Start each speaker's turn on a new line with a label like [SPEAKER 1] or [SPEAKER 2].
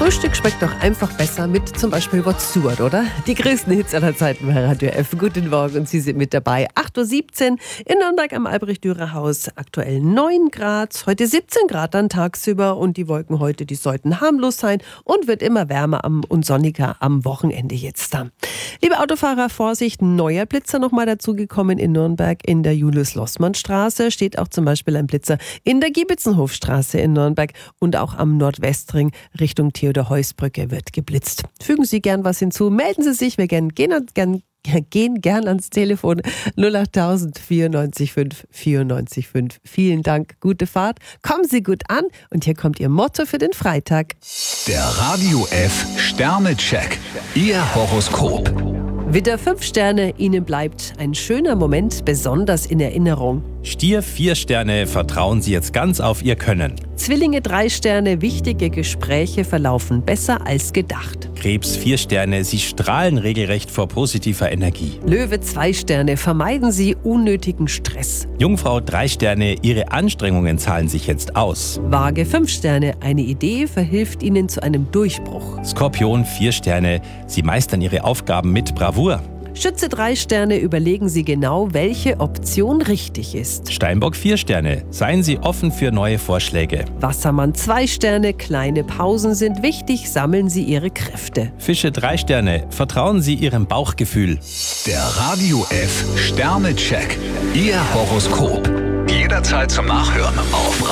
[SPEAKER 1] Frühstück schmeckt doch einfach besser mit zum Beispiel Rod Stewart, oder? Die größten Hits aller Zeiten bei Radio F. Guten Morgen und Sie sind mit dabei. 8.17 Uhr in Nürnberg am Albrecht-Dürer-Haus. Aktuell 9 Grad, heute 17 Grad dann tagsüber und die Wolken heute, die sollten harmlos sein und wird immer wärmer und sonniger am Wochenende jetzt dann. Liebe Autofahrer, Vorsicht, neuer Blitzer nochmal dazugekommen in Nürnberg in der Julius-Lossmann-Straße. Steht auch zum Beispiel ein Blitzer in der Giebitzenhofstraße in Nürnberg und auch am Nordwestring Richtung Theodor-Heuss-Brücke wird geblitzt. Fügen Sie gern was hinzu, melden Sie sich, wir gehen gern ans Telefon 08000 94 5 94 5. Vielen Dank, gute Fahrt, kommen Sie gut an und hier kommt Ihr Motto für den Freitag.
[SPEAKER 2] Der Radio F Sternecheck, Ihr Horoskop.
[SPEAKER 1] Widder 5 Sterne, Ihnen bleibt ein schöner Moment besonders in Erinnerung.
[SPEAKER 3] Stier 4 Sterne, vertrauen Sie jetzt ganz auf Ihr Können.
[SPEAKER 1] Zwillinge 3 Sterne, wichtige Gespräche verlaufen besser als gedacht.
[SPEAKER 3] Krebs 4 Sterne, Sie strahlen regelrecht vor positiver Energie.
[SPEAKER 1] Löwe 2 Sterne, vermeiden Sie unnötigen Stress.
[SPEAKER 3] Jungfrau 3 Sterne, Ihre Anstrengungen zahlen sich jetzt aus.
[SPEAKER 1] Waage 5 Sterne, eine Idee verhilft Ihnen zu einem Durchbruch.
[SPEAKER 3] Skorpion 4 Sterne, Sie meistern Ihre Aufgaben mit Bravour.
[SPEAKER 1] Schütze 3 Sterne, überlegen Sie genau, welche Option richtig ist.
[SPEAKER 3] Steinbock 4 Sterne, seien Sie offen für neue Vorschläge.
[SPEAKER 1] Wassermann 2 Sterne, kleine Pausen sind wichtig, sammeln Sie Ihre Kräfte.
[SPEAKER 3] Fische 3 Sterne, vertrauen Sie Ihrem Bauchgefühl.
[SPEAKER 2] Der Radio F Sternecheck, Ihr Horoskop. Jederzeit zum Nachhören auf